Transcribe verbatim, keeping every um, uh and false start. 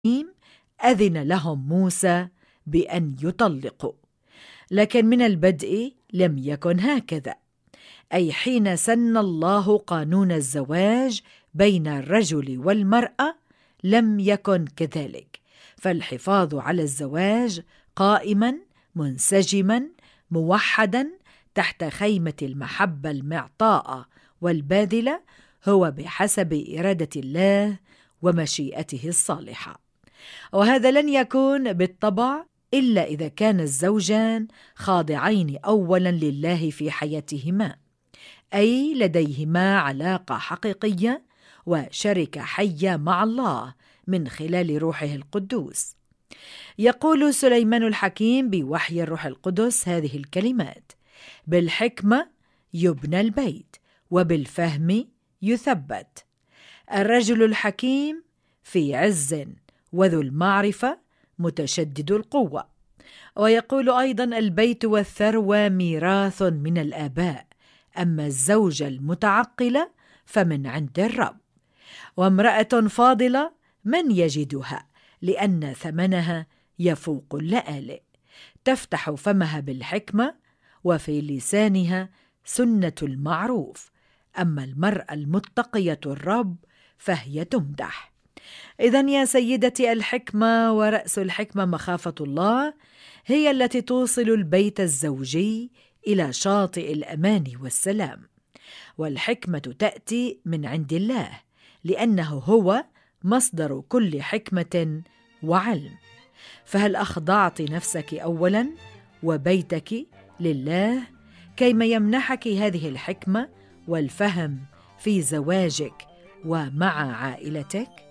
أذن لهم موسى بأن يطلقوا، لكن من البدء لم يكن هكذا، أي حين سن الله قانون الزواج بين الرجل والمرأة لم يكن كذلك، فالحفاظ على الزواج قائما منسجما موحدا تحت خيمة المحبة المعطاءة والباذلة هو بحسب إرادة الله ومشيئته الصالحة. وهذا لن يكون بالطبع إلا إذا كان الزوجان خاضعين أولا لله في حياتهما، أي لديهما علاقة حقيقية وشركة حية مع الله من خلال روحه القدوس. يقول سليمان الحكيم بوحي الروح القدس هذه الكلمات: بالحكمة يبنى البيت وبالفهم يثبت. الرجل الحكيم في عز وذو المعرفة متشدد القوة. ويقول أيضا: البيت والثروة ميراث من الآباء، أما الزوجة المتعقلة فمن عند الرب. وامرأة فاضلة من يجدها؟ لأن ثمنها يفوق اللآلئ. تفتح فمها بالحكمة وفي لسانها سنة المعروف، أما المرأة المتقية الرب فهي تمدح. إذن يا سيدتي، الحكمة ورأس الحكمة مخافة الله هي التي توصل البيت الزوجي إلى شاطئ الأمان والسلام. والحكمة تأتي من عند الله، لأنه هو مصدر كل حكمة وعلم. فهل أخضعت نفسك أولا وبيتك لله كيما يمنحك هذه الحكمة والفهم في زواجك ومع عائلتك؟